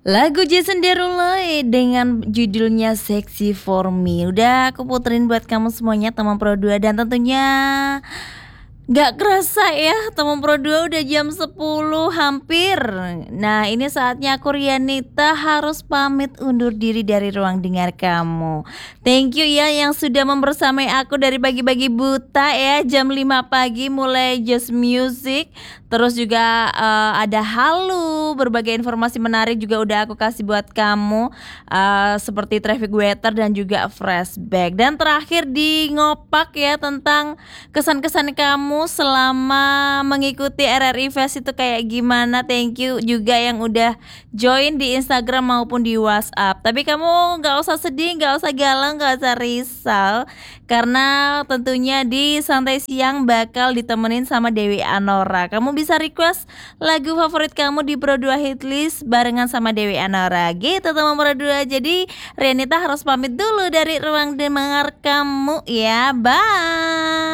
Lagu Jason Derulo dengan judulnya Sexy For Me udah aku puterin buat kamu semuanya teman Pro 2 dan tentunya nggak kerasa ya teman Pro 2 udah jam 10 hampir. Nah ini saatnya aku Rianita harus pamit undur diri dari ruang dengar kamu. Thank you ya yang sudah membersamai aku dari pagi-pagi buta ya jam 5 pagi mulai Just Music. Terus juga ada Halu, berbagai informasi menarik juga udah aku kasih buat kamu seperti traffic weather dan juga flashback. Dan terakhir di ngopak ya tentang kesan-kesan kamu selama mengikuti RRI Fest itu kayak gimana. Thank you juga yang udah join di Instagram maupun di WhatsApp. Tapi kamu nggak usah sedih, nggak usah galau, nggak usah risau karena tentunya di santai siang bakal ditemenin sama Dewi Anora. Kamu bisa request lagu favorit kamu di Pro 2 Hitlist barengan sama Dewi Anora. Gitu teman Pro 2. Jadi Rianita harus pamit dulu dari ruang dengar kamu ya. Bye.